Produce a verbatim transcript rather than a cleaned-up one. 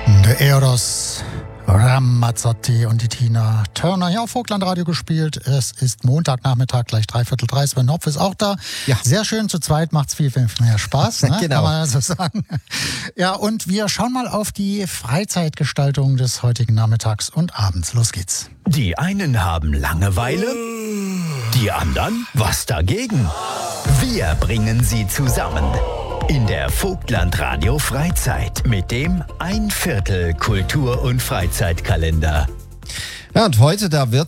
Der Eros Ramazzotti und die Tina Turner hier auf Vogtlandradio gespielt. Es ist Montagnachmittag, gleich dreiviertel drei. Sven Hopf ist auch da. Ja. Sehr schön, zu zweit macht's viel, viel mehr Spaß, ne? Genau. Kann man so sagen. Ja, und wir schauen mal auf die Freizeitgestaltung des heutigen Nachmittags und Abends. Los geht's. Die einen haben Langeweile, die anderen was dagegen. Wir bringen sie zusammen in der Vogtlandradio Freizeit mit dem Ein Viertel Kultur- und Freizeitkalender. Ja, und heute, da wird